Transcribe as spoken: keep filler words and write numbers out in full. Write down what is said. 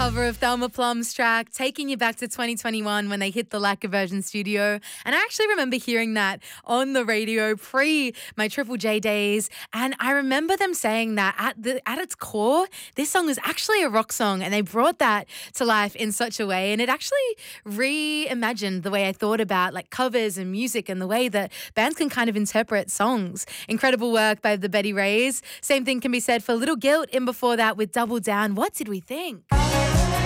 cover of Thelma Plum's track, taking you back to twenty twenty-one when they hit the Lacquer Version studio. And I actually remember hearing that on the radio pre my Triple J days. And I remember them saying that at the at its core, this song is actually a rock song. And they brought that to life in such a way. And it actually reimagined the way I thought about like covers and music and the way that bands can kind of interpret songs. Incredible work by the Betty Rays. Same thing can be said for Little Guilt in before that with Double Down. What did we think?